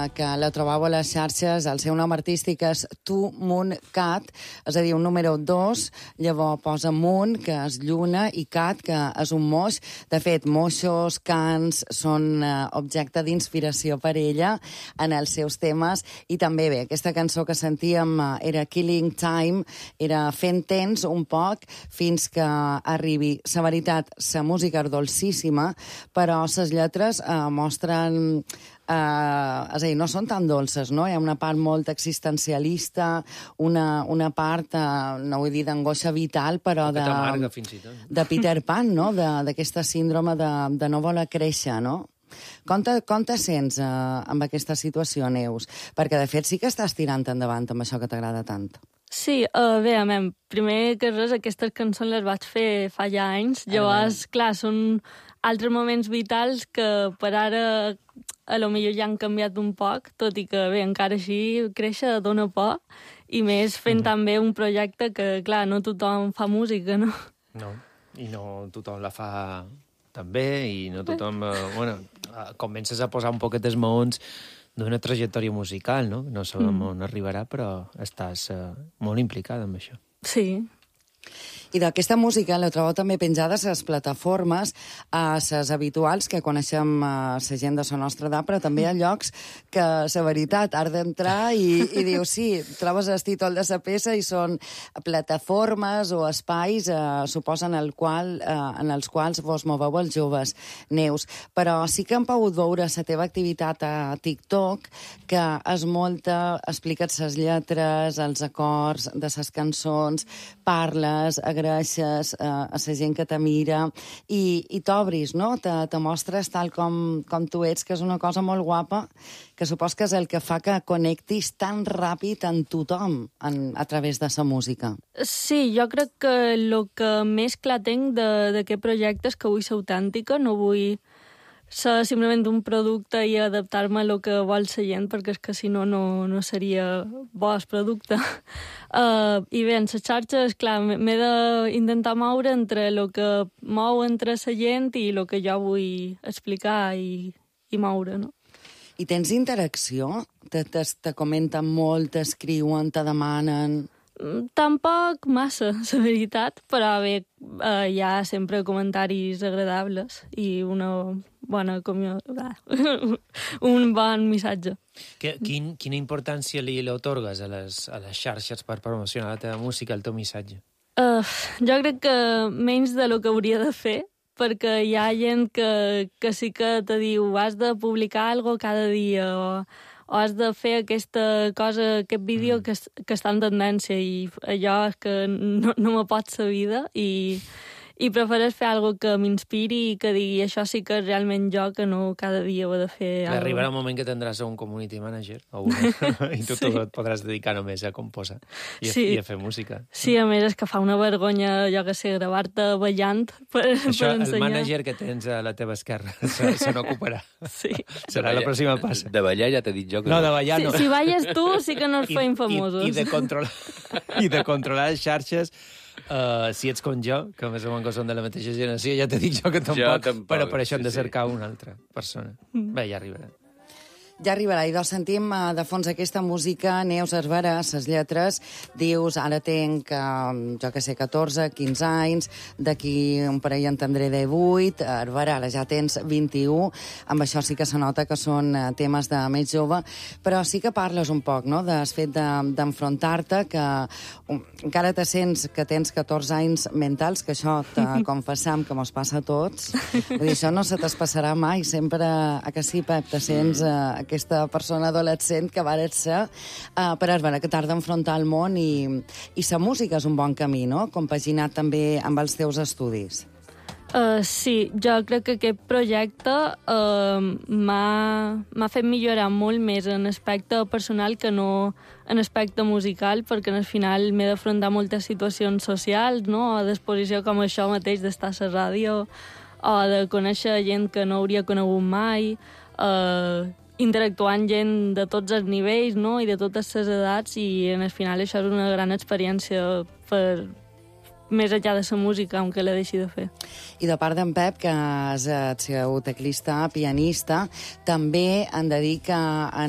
que la trobeu a les xarxes. El seu nom artístic és Tu Moon Cat, és a dir, un número 2, llavors posa Moon, que és lluna, i Cat, que és un moix. De fet, moixos, cants, són objecte d'inspiració per ella en els seus temes. I també, bé, aquesta cançó que sentíem era Killing Time, era fent temps un poc fins que arribi. La veritat, la música és dolcíssima, però les lletres mostren... és a dir, no són tan dolces, no? Hi ha una part molt existencialista, una part, no vull dir d'angoixa vital, però que t'amarga, fins i tot. De Peter Pan, no? D'aquesta síndrome de no voler créixer, no? Com te sents amb aquesta situació, Neus? Perquè, de fet, sí que estàs tirant endavant amb això que t'agrada tant. Sí, bé, primer que res, aquestes cançons les vaig fer fa ja anys. Llavors, clar, són altres moments vitals que per ara a lo millor ja han canviat un poc, tot i que, bé, encara així créixer dona por, i més fent també un projecte que, clar, no tothom fa música, no? No, i no tothom la fa tan bé, i no tothom... comences a posar un poquet els maons d'una trajectòria musical, no? No sabem on arribarà, però estàs molt implicada amb això. Sí. I d'aquesta música la trobeu també penjada a les plataformes, a les habituals que coneixem la gent de la nostra edat, però també a llocs que, la veritat, has d'entrar i dius, sí, trobes el títol de la peça i són plataformes o espais, suposa, en els quals vos moveu els joves, Neus. Però sí que hem pogut veure la teva activitat a TikTok, que és molta, explica't les lletres, els acords de les cançons, parles, agraeixes a la gent que te mira i t'obris, no? Te mostres tal com tu ets, que és una cosa molt guapa, que supos que és el que fa que connectis tan ràpid amb tothom a través de la música. Sí, jo crec que el que més clar tenc d'aquest projecte és que vull ser autèntica, no vull ser simplement un producte i adaptar-me a lo que vol la gent, perquè és que si no, no seria bo el producte. I bé, en les xarxes, clar, m'he d'intentar moure entre el que mou entre la gent i el que jo vull explicar i moure, no? I tens interacció? Te comenten molt, t'escriuen, te demanen... Tampoc massa, la veritat, però bé, hi ha sempre comentaris agradables i una bona un bon missatge. Quina importància li atorgues a les xarxes per promocionar la teva música, el teu missatge? Jo crec que menys de lo que hauria de fer, perquè hi ha gent que sí que te diu has de publicar alguna cosa cada dia o has de fer aquesta cosa, aquest vídeo que està en tendència i allò és que no me pot la vida i prefereix fer alguna que m'inspiri i que digui això sí que és realment jo, que no cada dia ho he de fer. Arribarà un moment que tindràs un community manager o una, i tu et podràs dedicar només a composar i a fer música. Sí, a més és que fa una vergonya, jo que sé, gravar-te ballant per ensenyar. El mànager que tens a la teva esquerra se n'ocuparà. Sí. Serà la pròxima passa. De ballar ja t'he dit jo que no. De ballar no. Si balles tu sí que no ens feim famosos. I de controlar les xarxes. Si ets com jo, que més o menys som de la mateixa generació, ja t'he dit jo que tampoc, però per això hem de cercar una altra persona. Bé, ja arribarà. Ja arribarà, i sentim de fons aquesta música, Neus Herrera, les lletres, dius, ara tenc, jo que sé, 14, 15 anys, d'aquí un parell en tindré 18, Herrera, ara ja tens 21, amb això sí que se nota que són temes de més jove, però sí que parles un poc, no?, del fet d'enfrontar-te, que encara te sents que tens 14 anys mentals, que això te confessam que mos passa a tots, vull dir, això no se t'espassarà mai, sempre, que sí, Pep, te sents aquesta persona adolescent que vares ser, però és vera que t'has d'enfrontar al món i la música és un bon camí, no?, compaginat també amb els teus estudis. Sí, jo crec que aquest projecte m'ha fet millorar molt més en aspecte personal que no en aspecte musical, perquè al final m'he d'afrontar moltes situacions socials, no?, a disposició com això mateix d'estar a la ràdio o de conèixer gent que no hauria conegut mai, interactuant gent de tots els nivells, no?, i de totes les edats, i al final això és una gran experiència per més enllà de la música, aunque la deixi de fer. I de part d'en Pep, que és el seu teclista, pianista, també en dedica